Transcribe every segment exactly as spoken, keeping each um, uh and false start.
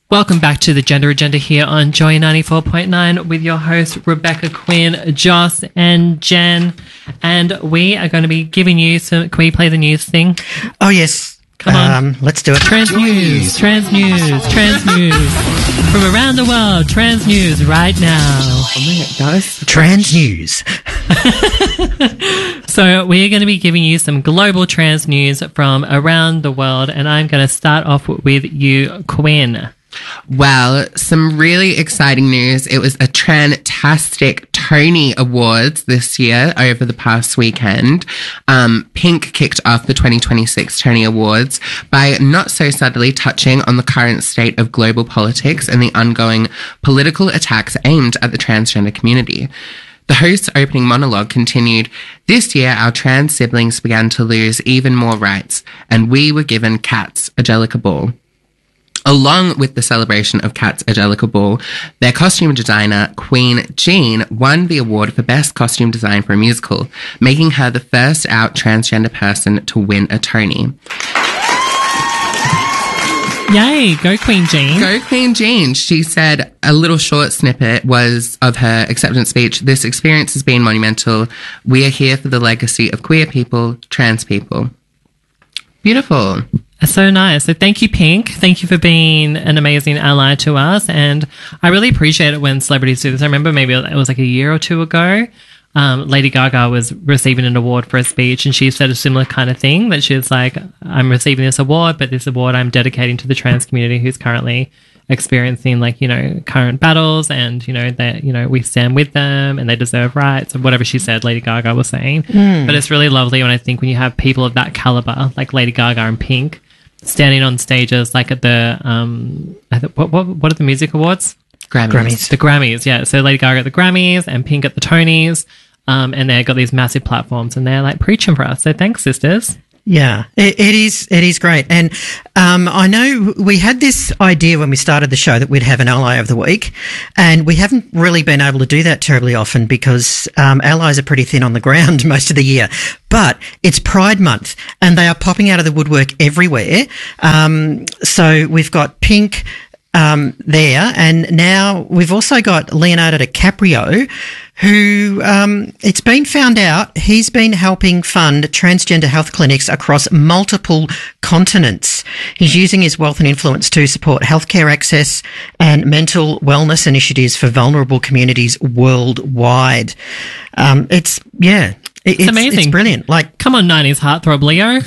Welcome back to the Gender Agenda here on Joy ninety-four point nine with your hosts Rebecca, Quinn, Joss and Jen. And we are going to be giving you some... Can we play the news thing? Oh, yes. Come on. Um, let's do it. Trans news, trans news, trans news. From around the world, trans news right now. Oh my God, guys. Trans news. So we're going to be giving you some global trans news from around the world. And I'm going to start off with you, Quinn. Well, some really exciting news. It was a fantastic Tony Awards this year over the past weekend. Um, Pink kicked off the twenty twenty-six Tony Awards by not so subtly touching on the current state of global politics and the ongoing political attacks aimed at the transgender community. The host's opening monologue continued, "This year, our trans siblings began to lose even more rights, and we were given Cats, Angelica Ball." Along with the celebration of Cats Angelica Ball, their costume designer, Queen Jean, won the award for Best Costume Design for a Musical, making her the first out transgender person to win a Tony. Yay, go Queen Jean. Go Queen Jean. She said a little short snippet was of her acceptance speech. "This experience has been monumental. We are here for the legacy of queer people, trans people." Beautiful. So nice. So thank you, Pink. Thank you for being an amazing ally to us. And I really appreciate it when celebrities do this. I remember maybe it was like a year or two ago, um, Lady Gaga was receiving an award for a speech, and she said a similar kind of thing, that she was like, "I'm receiving this award, but this award I'm dedicating to the trans community who's currently experiencing, like, you know, current battles, and, you know, that, you know, we stand with them and they deserve rights," or whatever she said, Lady Gaga was saying. Mm. But it's really lovely when I think when you have people of that caliber, like Lady Gaga and Pink, standing on stages like at the, um, I th- what, what, what are the music awards? Grammys. Grammys. The Grammys, yeah. So Lady Gaga at the Grammys and Pink at the Tonys, um, and they've got these massive platforms and they're like preaching for us. So thanks, sisters. Yeah, it, it is. It is great. And um, I know we had this idea when we started the show that we'd have an ally of the week, and we haven't really been able to do that terribly often because um, allies are pretty thin on the ground most of the year. But it's Pride Month, and they are popping out of the woodwork everywhere. Um, so we've got Pink um, there, and now we've also got Leonardo DiCaprio, who um, it's been found out he's been helping fund transgender health clinics across multiple continents. He's using his wealth and influence to support healthcare access and mental wellness initiatives for vulnerable communities worldwide. Um, it's, yeah. It, it's amazing. It's brilliant. Like, come on, nineties heartthrob Leo.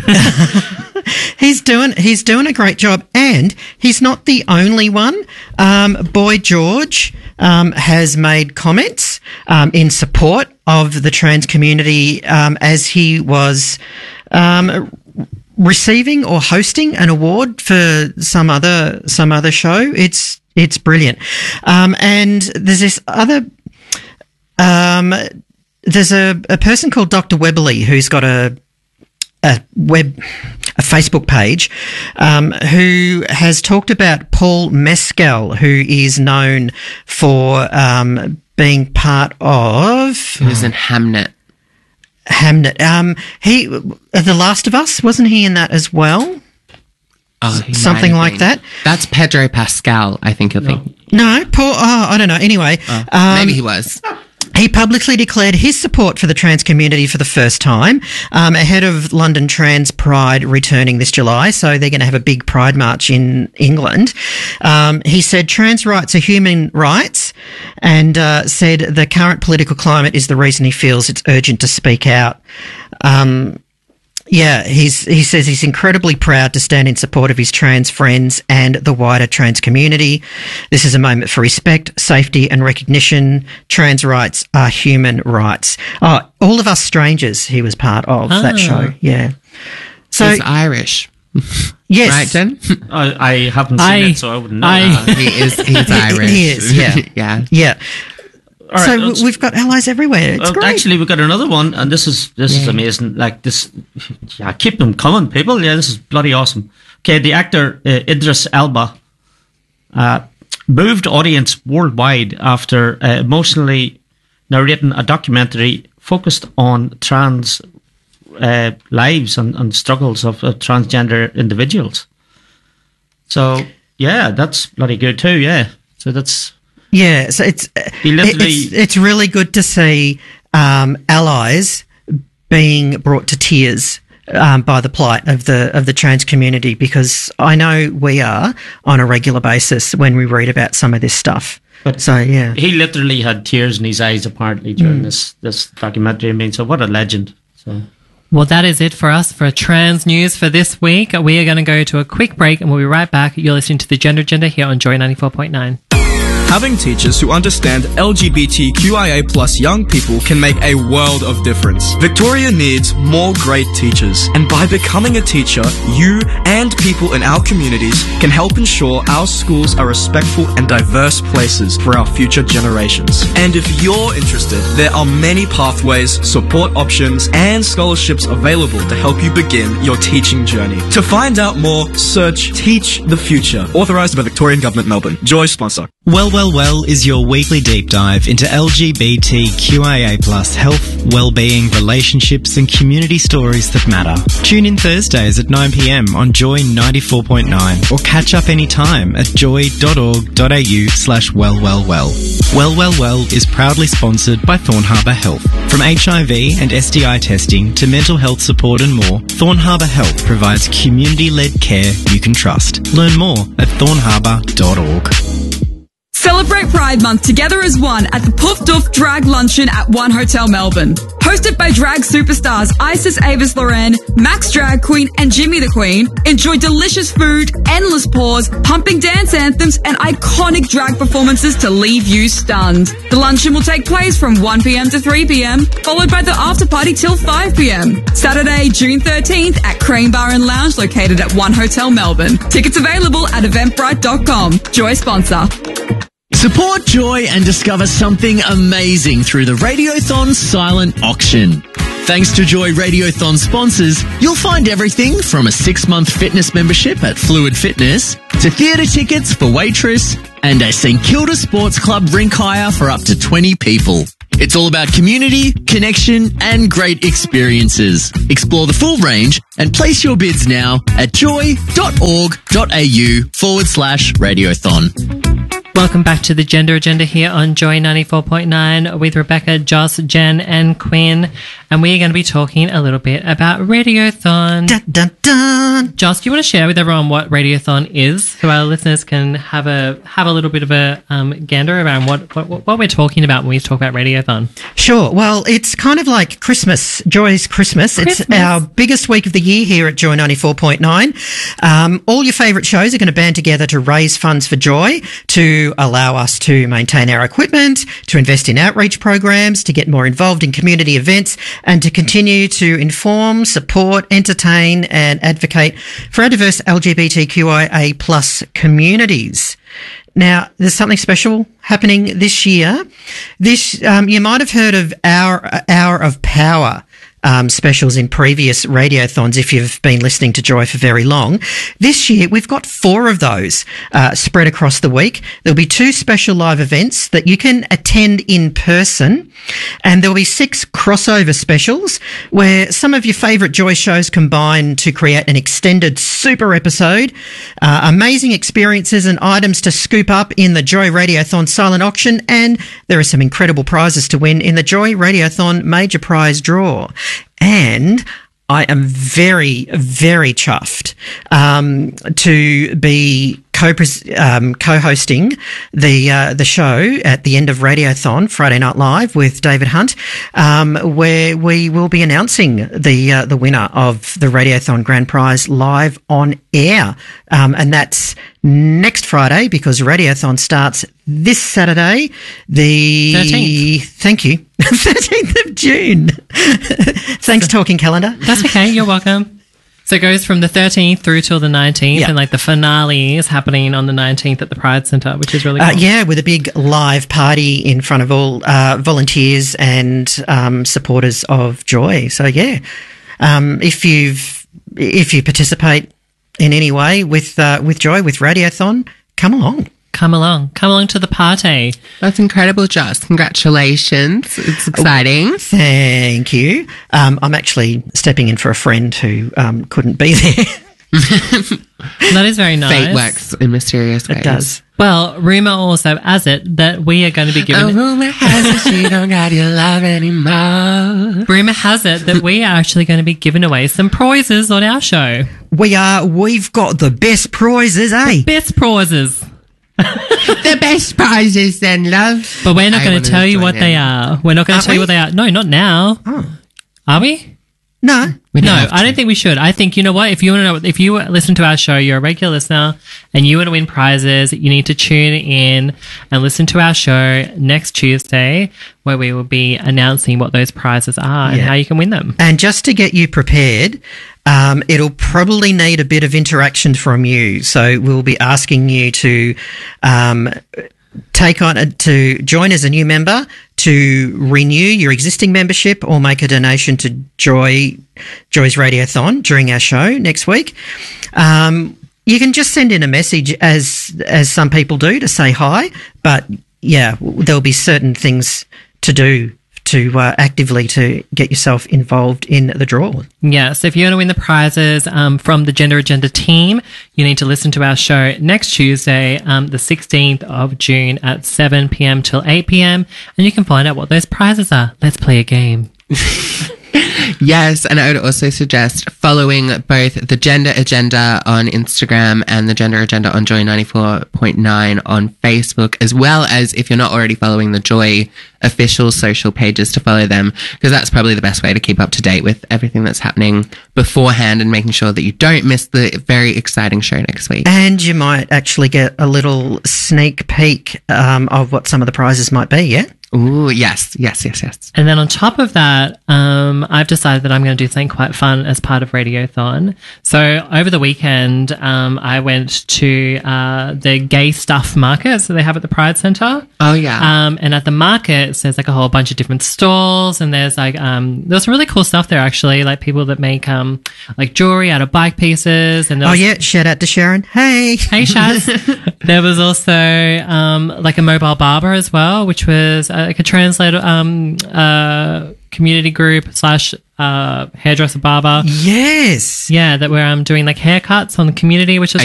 He's doing he's doing a great job, and he's not the only one. Um, Boy George um, has made comments um, in support of the trans community um, as he was um, receiving or hosting an award for some other some other show. It's it's brilliant, um, and there's this other. Um, there's a, a person called Doctor Weberly who's got a a web, a Facebook page, um, who has talked about Paul Mescal, who is known for um, being part of. Who's in Hamnet? Hamnet. Um, he, The Last of Us, wasn't he in that as well? Oh, he something like been. that. That's Pedro Pascal, I think you'll No. think. No, Paul. Oh, I don't know. Anyway, Oh, um, maybe he was. He publicly declared his support for the trans community for the first time um, ahead of London Trans Pride returning this July. So they're going to have a big Pride March in England. Um, he said trans rights are human rights, and uh, said the current political climate is the reason he feels it's urgent to speak out. Um, Yeah, he's, he says he's incredibly proud to stand in support of his trans friends and the wider trans community. This is a moment for respect, safety and recognition. Trans rights are human rights. Oh, All of Us Strangers, he was part of Ah. that show. Yeah. So, He's Irish. yes. Right, Jen? I, I haven't seen I- it, so I wouldn't know. I- that. he is, he's Irish. He is, yeah. yeah. Yeah. All right, so let's- we've got allies everywhere. It's Uh, great. actually, we've got another one, and this is this is amazing. Like this, yeah, keep them coming, people. Yeah, this is bloody awesome. Okay, the actor uh, Idris Elba uh, moved audience worldwide after uh, emotionally narrating a documentary focused on trans uh, lives and, and struggles of uh, transgender individuals. So yeah, that's bloody good too. Yeah, so that's yeah. So it's He literally- it's, it's really good to see um, allies being brought to tears um, by the plight of the of the trans community, because I know we are on a regular basis when we read about some of this stuff. But- so yeah, he literally had tears in his eyes apparently during this this documentary. I mean, so what a legend. So. Well, that is it for us for trans news for this week. We are going to go to a quick break and we'll be right back. You're listening to The Gender Agenda here on Joy ninety-four point nine. Having teachers who understand L G B T Q I A plus young people can make a world of difference. Victoria needs more great teachers, and by becoming a teacher, you and people in our communities can help ensure our schools are respectful and diverse places for our future generations. And if you're interested, there are many pathways, support options, and scholarships available to help you begin your teaching journey. To find out more, search Teach the Future, authorised by Victorian Government Melbourne. Joy sponsor. Well, well, well is your weekly deep dive into L G B T Q I A plus health, well-being, relationships and community stories that matter. Tune in Thursdays at nine p m on Joy ninety-four point nine or catch up anytime at joy.org.au slash wellwellwell. Well, well, well is proudly sponsored by Thorn Harbour Health. From H I V and S T I testing to mental health support and more, Thorn Harbour Health provides community-led care you can trust. Learn more at thorn harbour dot org. Celebrate Pride Month together as one at the Puff Duff Drag Luncheon at One Hotel Melbourne. Hosted by drag superstars Isis Avis Loren, Max Drag Queen and Jimmy the Queen, enjoy delicious food, endless pause, pumping dance anthems and iconic drag performances to leave you stunned. The luncheon will take place from one p m to three p m, followed by the after party till five p m. Saturday, June thirteenth at Crane Bar and Lounge located at One Hotel Melbourne. Tickets available at eventbrite dot com. Joy sponsor. Support Joy and discover something amazing through the Radiothon Silent Auction. Thanks to Joy Radiothon sponsors, you'll find everything from a six-month fitness membership at Fluid Fitness to theatre tickets for Waitress and a St Kilda Sports Club rink hire for up to twenty people. It's all about community, connection and great experiences. Explore the full range and place your bids now at joy.org.au forward slash radiothon. Welcome back to The Gender Agenda here on Joy ninety-four point nine with Rebecca, Joss, Jen and Quinn. And we are going to be talking a little bit about Radiothon. Dun, dun, dun. Joss, do you want to share with everyone what Radiothon is so our listeners can have a have a little bit of a um, gander around what, what, what we're talking about when we talk about Radiothon? Sure. Well, it's kind of like Christmas, Joy's Christmas. Christmas. It's our biggest week of the year here at Joy ninety-four point nine. Um, all your favourite shows are going to band together to raise funds for Joy, to allow us to maintain our equipment, to invest in outreach programs, to get more involved in community events, and to continue to inform, support, entertain and advocate for our diverse L G B T Q I A plus communities. Now, there's something special happening this year. This, um, you might have heard of Hour, Hour of Power Um, specials in previous radiothons if you've been listening to Joy for very long. This year we've got four of those uh, spread across the week. There'll be two special live events that you can attend in person, and there'll be six crossover specials where some of your favourite Joy shows combine to create an extended super episode, uh, amazing experiences and items to scoop up in the Joy Radiothon silent auction, and there are some incredible prizes to win in the Joy Radiothon major prize draw. And I am very, very chuffed um, to be co um, co-hosting the uh, the show at the end of Radiothon Friday Night Live with David Hunt, um, where we will be announcing the uh, the winner of the Radiothon Grand Prize live on air, um, and that's next Friday because Radiothon starts this Saturday, the thirteenth. Thank you, thirteenth of June. Thanks, Talking Calendar. That's okay. You're welcome. So it goes from the thirteenth through till the nineteenth, Yeah. and like the finale is happening on the nineteenth at the Pride Centre, which is really cool. Uh, yeah, with a big live party in front of all uh, volunteers and um, supporters of Joy. So yeah, um, if you've if you participate in any way with uh, with Joy with Radiothon, come along. Come along. Come along to the party. That's incredible, Joss. Congratulations. It's exciting. Thank you. Um, I'm actually stepping in for a friend who um, couldn't be there. That is very nice. Fate works in mysterious ways. It does. Well, rumor also has it that we are going to be giving. Oh, rumor has it she don't got your love anymore. Rumor has it that we are actually going to be giving away some prizes on our show. We are. We've got the best prizes, eh? Best prizes. The best prizes then, love. But we're not I going wanna to tell you join what they in. are. We're not going Aren't to tell you we? what they are. No, not now. Oh. Are we? No. We don't No, have I don't think we should. I think, you know what? If you want to know, if you listen to our show, you're a regular listener and you want to win prizes, you need to tune in and listen to our show next Tuesday where we will be announcing what those prizes are and Yeah. how you can win them. And just to get you prepared, um, it'll probably need a bit of interaction from you. So we'll be asking you to um, take on a, to join as a new member, to renew your existing membership, or make a donation to Joy Joy's Radiothon during our show next week. Um, you can just send in a message, as as some people do, to say hi. But yeah, there'll be certain things to do to uh, actively to get yourself involved in the draw. Yeah, so if you want to win the prizes um, from the Gender Agenda team, you need to listen to our show next Tuesday, um, the sixteenth of June at seven p.m. till eight p.m. and you can find out what those prizes are. Let's play a game. Yes, and I would also suggest following both the Gender Agenda on Instagram and the Gender Agenda on Joy ninety-four point nine on Facebook, as well as, if you're not already following the Joy official social pages, to follow them, because that's probably the best way to keep up to date with everything that's happening beforehand and making sure that you don't miss the very exciting show next week. And you might actually get a little sneak peek um, of what some of the prizes might be, yeah? Ooh, yes, yes, yes, yes. And then on top of that, um, I've decided that I'm going to do something quite fun as part of Radiothon. So over the weekend, um, I went to uh, the gay stuff markets that they have at the Pride Centre. Oh, yeah. Um, and at the markets, there's like a whole bunch of different stalls, and there's like um, there's some really cool stuff there actually, like people that make um, like jewelry out of bike pieces. And there Oh, was- yeah, shout out to Sharon. Hey. Hey, Shaz. There was also um, like a mobile barber as well, which was uh, like a translator um, uh, community group slash uh, hairdresser barber. Yes. Yeah, that were um, doing like haircuts on the community, which is